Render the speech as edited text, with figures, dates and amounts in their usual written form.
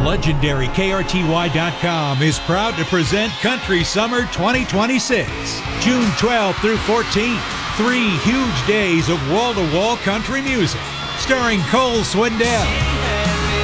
Legendary KRTY.com is proud to present Country Summer 2026, June 12th through 14th. 3 huge days of wall-to-wall country music, starring Cole Swindell,